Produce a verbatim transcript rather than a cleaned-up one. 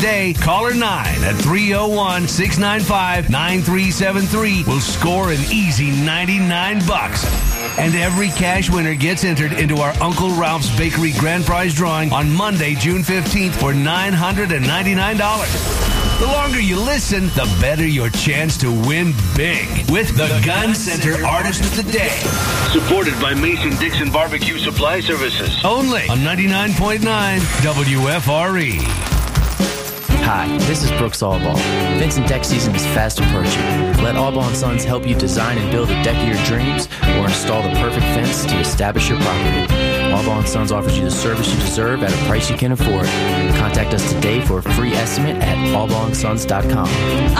today. Caller nine at three oh one, six nine five, nine three seven three will score an easy ninety-nine bucks. And every cash winner gets entered into our Uncle Ralph's Bakery Grand Prize drawing on Monday, June fifteenth for nine hundred ninety-nine dollars. The longer you listen, the better your chance to win big with the Gun Center Artist of the Day. Supported by Mason-Dixon Barbecue Supply Services. Only on ninety-nine point nine W F R E. Hi, this is Brooks Allball. Fence and deck season is fast approaching. Let Allball and Sons help you design and build a deck of your dreams or install the perfect fence to establish your property. Allball and Sons offers you the service you deserve at a price you can afford. Contact us today for a free estimate at all ball and sons dot com.